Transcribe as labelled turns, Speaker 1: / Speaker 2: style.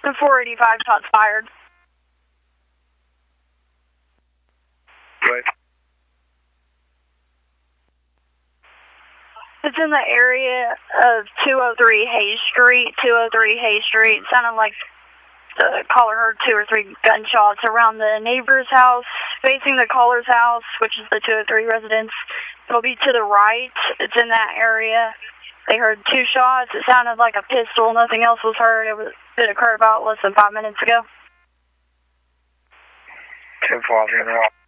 Speaker 1: The 485 shots fired.
Speaker 2: Right.
Speaker 1: It's in the area of 203 Hayes Street. 203 Hayes Street. Sounded like the caller heard 2 or 3 gunshots around the neighbor's house, facing the caller's house, which is the 203 residence. It'll be to the right. It's in that area. They heard 2 shots. It sounded like a pistol. Nothing else was heard. It occurred about less than 5 minutes ago.
Speaker 2: 10-4,